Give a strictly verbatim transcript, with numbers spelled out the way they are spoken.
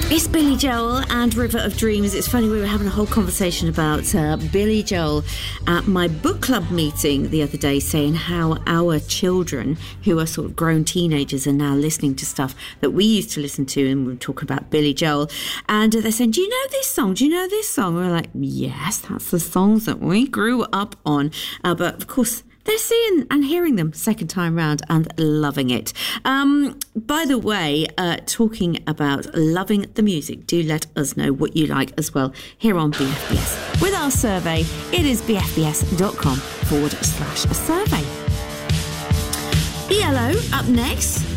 It's Billy Joel and River of Dreams. It's funny, we were having a whole conversation about uh, Billy Joel at my book club meeting the other day, saying how our children, who are sort of grown teenagers, are now listening to stuff that we used to listen to, and we were talking about Billy Joel. And uh, they're saying, do you know this song? Do you know this song? And we're like, yes, that's the songs that we grew up on. Uh, but of course, they're seeing and hearing them second time round and loving it. Um, by the way, uh, talking about loving the music, do let us know what you like as well here on B F B S. With our survey, it is bfbs.com forward slash survey. E L O up next.